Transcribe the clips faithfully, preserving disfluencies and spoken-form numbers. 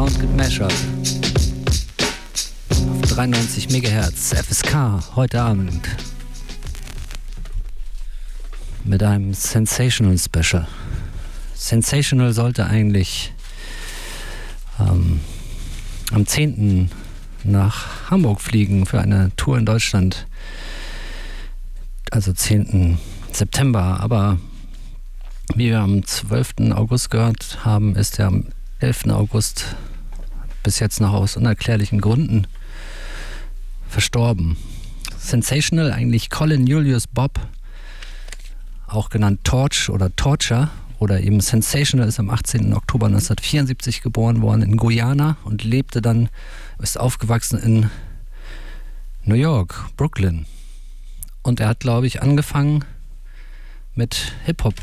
Sound Mashup auf dreiundneunzig Megahertz F S K heute Abend mit einem Sensational Special. Sensational sollte eigentlich ähm, am zehnten nach Hamburg fliegen für eine Tour in Deutschland, also zehnten September, aber wie wir am zwölften August gehört haben, ist er am elften August bis jetzt noch aus unerklärlichen Gründen verstorben. Sensational, eigentlich Colin Julius Bob, auch genannt Torch oder Torture oder eben Sensational, ist am achtzehnten Oktober neunzehnhundertvierundsiebzig geboren worden in Guyana und lebte dann, ist aufgewachsen in New York, Brooklyn. Und er hat, glaube ich, angefangen mit Hip-Hop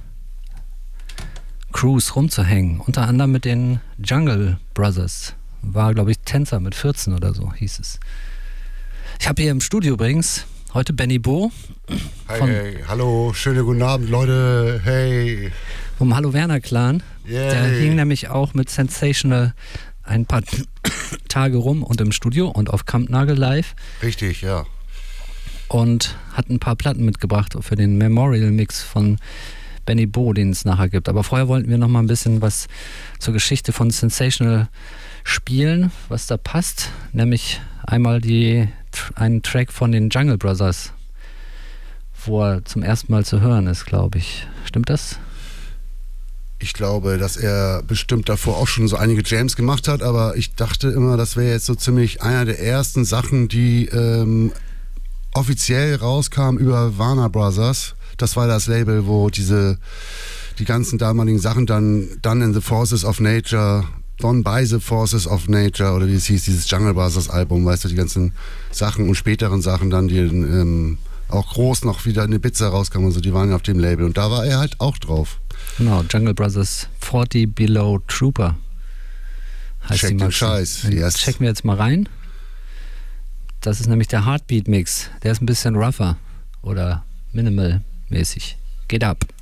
Crews rumzuhängen, unter anderem mit den Jungle Brothers. War, glaube ich, Tänzer mit vierzehn oder so, hieß es. Ich habe hier im Studio übrigens heute Benny Bo. Hey, hey, hallo, schönen guten Abend, Leute, hey. Vom Hallo Werner Clan. Yeah. Der hing nämlich auch mit Sensational ein paar Tage rum und im Studio und auf Kampnagel live. Richtig, ja. Und hat ein paar Platten mitgebracht für den Memorial-Mix von Benny Bo, den es nachher gibt. Aber vorher wollten wir noch mal ein bisschen was zur Geschichte von Sensational spielen, was da passt. Nämlich einmal die, einen Track von den Jungle Brothers, wo er zum ersten Mal zu hören ist, glaube ich. Stimmt das? Ich glaube, dass er bestimmt davor auch schon so einige Jams gemacht hat, aber ich dachte immer, das wäre jetzt so ziemlich einer der ersten Sachen, die ähm, offiziell rauskamen über Warner Brothers. Das war das Label, wo diese die ganzen damaligen Sachen dann Done in the Forces of Nature, Done by the Forces of Nature oder wie es hieß, dieses Jungle Brothers Album, weißt du, die ganzen Sachen und späteren Sachen dann, die ähm, auch groß noch wieder in Ibiza rauskamen und so, die waren ja auf dem Label und da war er halt auch drauf. Genau, Jungle Brothers vierzig Below Trooper heißt Check die den Max. Scheiß, yes. Checken wir jetzt mal rein. Das ist nämlich der Heartbeat Mix. Der ist ein bisschen rougher oder minimal mäßig. Geht ab.